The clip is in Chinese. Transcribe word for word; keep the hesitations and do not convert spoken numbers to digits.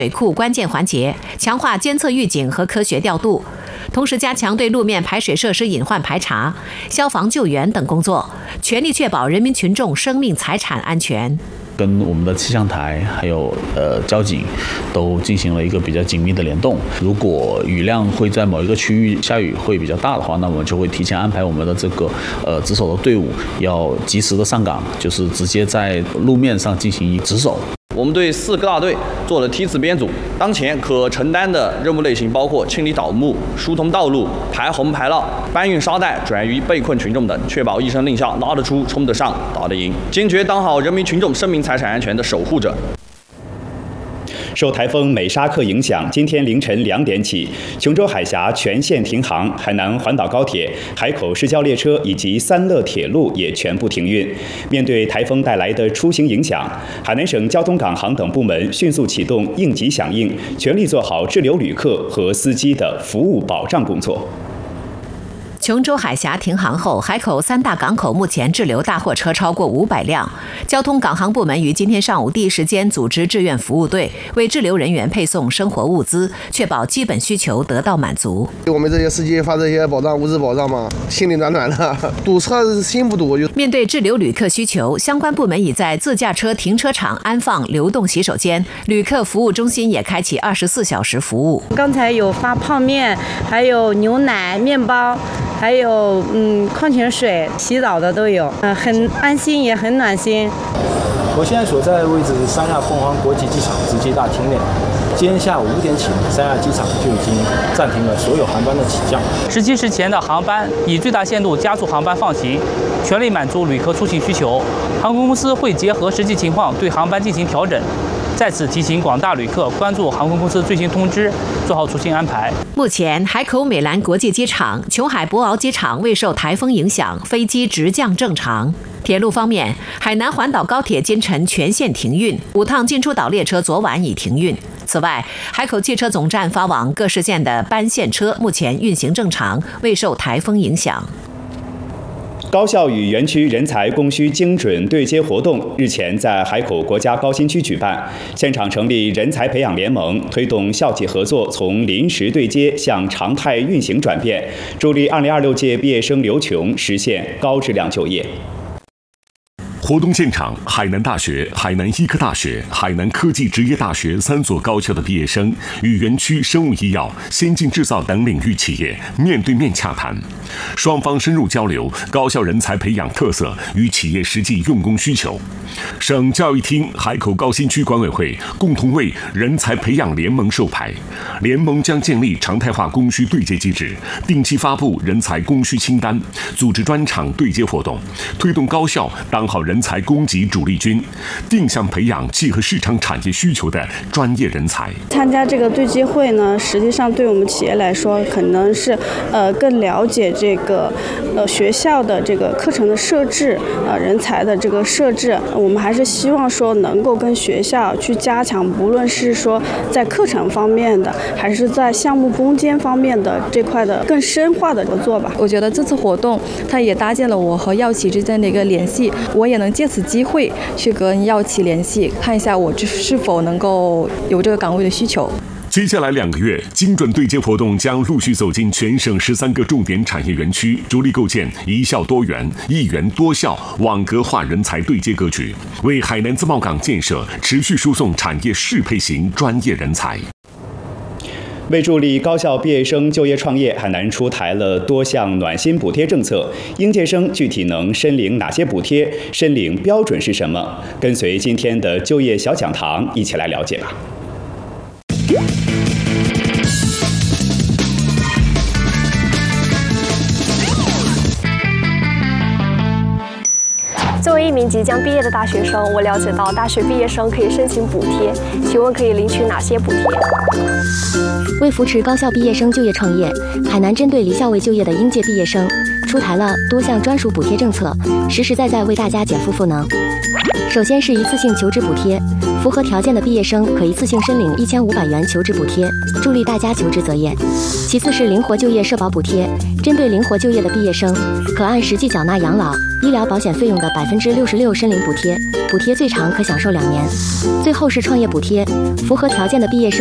水库关键环节，强化监测预警和科学调度，同时加强对路面排水设施隐患排查、消防救援等工作，全力确保人民群众生命财产安全。 跟我们的气象台还有呃交警都进行了一个比较紧密的联动。如果雨量会在某一个区域下雨会比较大的话，那我们就会提前安排我们的这个呃值守的队伍要及时的上岗，就是直接在路面上进行值守。 我们对四个大队做了梯次编组，当前可承担的任务类型包括清理倒木、疏通道路、排洪排涝、搬运沙袋转移被困群众等，确保一声令下拉得出、冲得上、打得赢，坚决当好人民群众生命财产安全的守护者。 受台风美沙克影响，今天凌晨两点起，琼州海峡全线停航，海南环岛高铁、海口市郊列车以及三乐铁路也全部停运。面对台风带来的出行影响，海南省交通港航等部门迅速启动应急响应，全力做好滞留旅客和司机的服务保障工作。 琼州海峡停航后，海口三大港口目前滞留大货车超过五百辆。交通港航部门于今天上午第一时间组织志愿服务队，为滞留人员配送生活物资，确保基本需求得到满足。 给我们这些司机发这些保障物资保障嘛，心里暖暖的。堵车心不堵。 面对滞留旅客需求，相关部门已在自驾车停车场安放流动洗手间，旅客服务中心也开启二十四小时服务。 刚才有发泡面，还有牛奶、面包。还有嗯矿泉水、洗澡的都有，嗯、呃，很安心也很暖心。 我现在所在的位置是三亚凤凰国际机场直接大厅内。今天下午五点起，三亚机场就已经暂停了所有航班的起降。 十七时前的航班以最大限度加速航班放行，全力满足旅客出行需求。航空公司会结合实际情况对航班进行调整。在此提醒广大旅客关注航空公司最新通知，做好出行安排。 目前，海口美兰国际机场、琼海博鳌机场未受台风影响，飞机直降正常。铁路方面，海南环岛高铁今晨全线停运，五趟进出岛列车昨晚已停运。此外，海口汽车总站发往各市县的班线车目前运行正常，未受台风影响。 高校与园区人才供需精准对接活动日前在海口国家高新区举办，现场成立人才培养联盟，推动校企合作从临时对接向常态运行转变，助力二零二六届毕业生刘琼实现高质量就业。 活动现场，海南大学、海南医科大学、海南科技职业大学三所高校的毕业生与园区生物医药、先进制造等领域企业面对面洽谈，双方深入交流高校人才培养特色与企业实际用工需求。省教育厅、海口高新区管委会共同为人才培养联盟授牌，联盟将建立常态化供需对接机制，定期发布人才供需清单，组织专场对接活动，推动高校当好人才供给主力军，定向培养契合市场产业需求的专业人才。 参加这个对接会呢，实际上对我们企业来说，可能是呃更了解这个呃学校的这个课程的设置，呃人才的这个设置。我们还是希望说能够跟学校去加强，不论是说在课程方面的，还是在项目攻坚方面的这块的更深化的合作吧。 我觉得这次活动它也搭建了我和药企之间的一个联系，我也能借此机会去跟药企联系，看一下我是否能够有这个岗位的需求。 接下来两个月，精准对接活动将陆续走进全省十三个重点产业园区，着力构建一校多园、一园多校网格化人才对接格局，为海南自贸港建设持续输送产业适配型专业人才。 为助力高校毕业生就业创业，海南出台了多项暖心补贴政策。应届生具体能申领哪些补贴？申领标准是什么？跟随今天的就业小讲堂，一起来了解吧。 作为一名即将毕业的大学生，我了解到大学毕业生可以申请补贴，请问可以领取哪些补贴？ 为扶持高校毕业生就业创业，海南针对离校未就业的应届毕业生， 出台了多项专属补贴政策，实实在在为大家减负赋能。首先是一次性求职补贴，符合条件的毕业生可一次性申领一千五百元求职补贴，助力大家求职择业。其次是灵活就业社保补贴，针对灵活就业的毕业生，可按实际缴纳养老、医疗保险费用的百分之六十六申领补贴，补贴最长可享受两年。最后是创业补贴，符合条件的毕业生